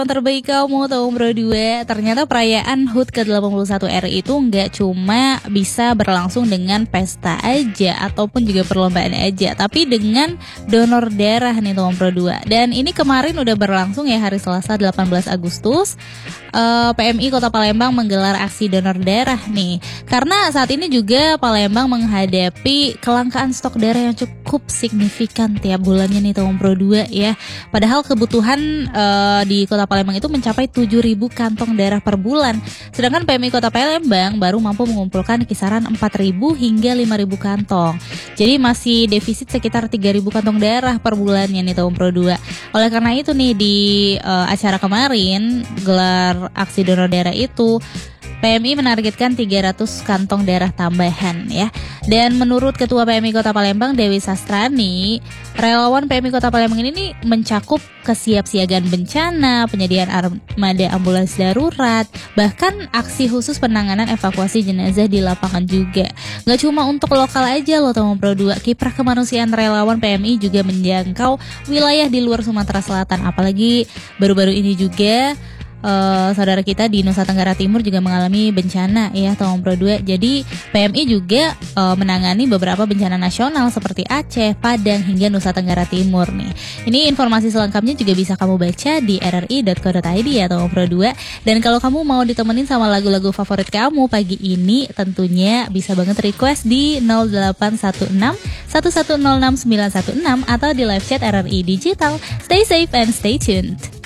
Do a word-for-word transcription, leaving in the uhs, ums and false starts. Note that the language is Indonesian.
Terbaik kamu tahun Pro dua. Ternyata perayaan H U T ke delapan puluh satu R I itu nggak cuma bisa berlangsung dengan pesta aja ataupun juga perlombaan aja, tapi dengan donor darah nih tahun Pro dua. Dan ini kemarin udah berlangsung ya, hari Selasa delapan belas Agustus. uh, P M I Kota Palembang menggelar aksi donor darah nih, karena saat ini juga Palembang menghadapi kelangkaan stok darah yang cukup signifikan tiap bulannya nih tahun Pro dua ya. Padahal kebutuhan uh, di Kota Palembang itu mencapai tujuh ribu kantong darah per bulan. Sedangkan P M I Kota Palembang baru mampu mengumpulkan kisaran empat ribu hingga lima ribu kantong. Jadi masih defisit sekitar tiga ribu kantong darah per bulannya nih tahun Pro dua. Oleh karena itu nih di uh, acara kemarin gelar aksi donor darah itu, P M I menargetkan tiga ratus kantong darah tambahan ya. Dan menurut Ketua P M I Kota Palembang Dewi Sastrani, relawan P M I Kota Palembang ini nih mencakup kesiapsiagaan bencana, penyediaan armada ambulans darurat, bahkan aksi khusus penanganan evakuasi jenazah di lapangan juga. Gak cuma untuk lokal aja loh tahun Pro dua, kiprah kemanusiaan relawan P M I juga menjangkau wilayah di luar Sumatera Selatan. Apalagi baru-baru ini juga Uh, saudara kita di Nusa Tenggara Timur juga mengalami bencana ya tahun Pro dua. Jadi P M I juga uh, menangani beberapa bencana nasional seperti Aceh, Padang hingga Nusa Tenggara Timur nih. Ini informasi selengkapnya juga bisa kamu baca di r r i dot co dot i d ya tahun Pro dua. Dan kalau kamu mau ditemenin sama lagu-lagu favorit kamu pagi ini, tentunya bisa banget request di nol delapan satu enam satu satu nol enam sembilan satu enam atau di live chat R R I Digital. Stay safe and stay tuned.